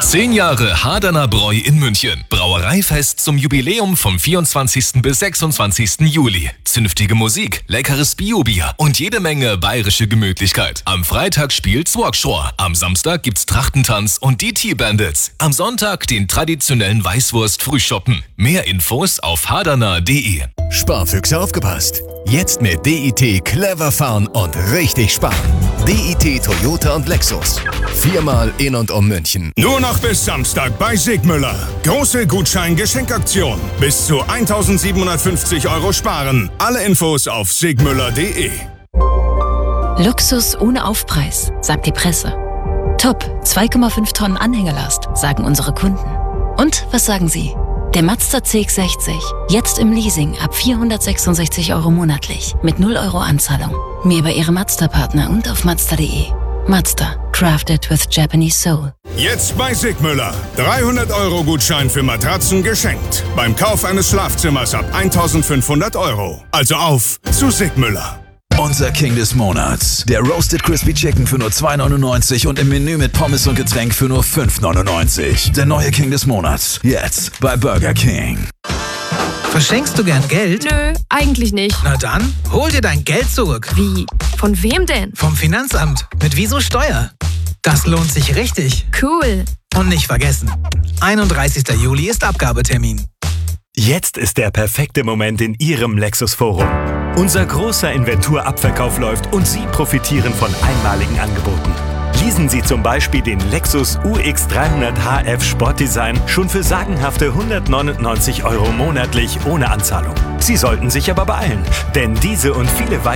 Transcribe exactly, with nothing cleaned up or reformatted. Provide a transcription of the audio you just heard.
Zehn Jahre Hardaner Bräu in München. Brauereifest zum Jubiläum vom vierundzwanzigsten bis sechsundzwanzigsten Juli. Zünftige Musik, leckeres Biobier und jede Menge bayerische Gemütlichkeit. Am Freitag spielt's Walkshore. Am Samstag gibt's Trachtentanz und die T-Bandits. Am Sonntag den traditionellen Weißwurst-Frühschoppen. Mehr Infos auf hardaner punkt de. Sparfüchse aufgepasst. Jetzt mit D I T clever fahren und richtig sparen. D I T Toyota und Lexus. Viermal in und um München. Nur noch bis Samstag bei Sigmüller. Große Gutschein-Geschenkaktion. Bis zu eintausendsiebenhundertfünfzig Euro sparen. Alle Infos auf sigmüller punkt de. Luxus ohne Aufpreis, sagt die Presse. Top, zwei Komma fünf Tonnen Anhängelast, sagen unsere Kunden. Und was sagen Sie? Der Mazda C X sechzig, jetzt im Leasing ab vierhundertsechsundsechzig Euro monatlich, mit null Euro Anzahlung. Mehr bei Ihrem Mazda-Partner und auf mazda punkt de. Mazda, crafted with Japanese soul. Jetzt bei Sigmüller. dreihundert Euro Gutschein für Matratzen geschenkt. Beim Kauf eines Schlafzimmers ab eintausendfünfhundert Euro. Also auf zu Sigmüller. Unser King des Monats. Der Roasted Crispy Chicken für nur zwei neunundneunzig und im Menü mit Pommes und Getränk für nur fünf neunundneunzig. Der neue King des Monats. Jetzt bei Burger King. Verschenkst du gern Geld? Nö, eigentlich nicht. Na dann, hol dir dein Geld zurück. Wie? Von wem denn? Vom Finanzamt. Mit Wieso Steuer. Das lohnt sich richtig. Cool. Und nicht vergessen, einunddreißigster Juli ist Abgabetermin. Jetzt ist der perfekte Moment in Ihrem Lexus Forum. Unser großer Inventurabverkauf läuft und Sie profitieren von einmaligen Angeboten. Leasen Sie zum Beispiel den Lexus U X dreihundert H F Sportdesign schon für sagenhafte hundertneunundneunzig Euro monatlich ohne Anzahlung. Sie sollten sich aber beeilen, denn diese und viele weitere